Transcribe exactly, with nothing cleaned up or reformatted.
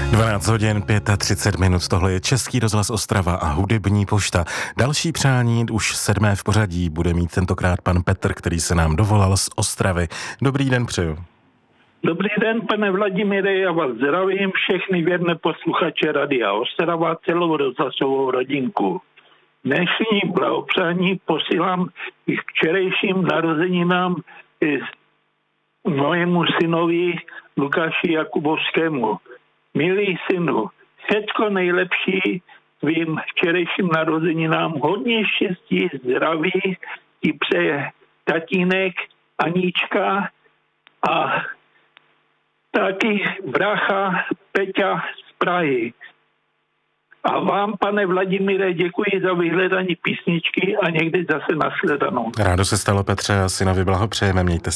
dvanáct hodin třicet pět minut, tohle je Český rozhlas Ostrava a hudební pošta. Další přání, už sedmé v pořadí, bude mít tentokrát pan Petr, který se nám dovolal z Ostravy. Dobrý den přeju. Dobrý den, pane Vladimíre, já vás zdravím, všechny věrné posluchače Radia Ostrava, celou rozhlasovou rodinku. Dnešní blahopřání posílám k včerejším narozeninám mojemu synovi Lukáši Jakubovskému. Milý synu, všecko nejlepší tvým včerejším narozeninám, hodně štěstí, zdraví ti přeje tatínek Anička a taky brácha Peťa z Prahy. A vám, pane Vladimíre, děkuji za vyhledání písničky a někdy zase nashledanou. Rádo se stalo, Petře, a synovi blahopřejeme, mějte se.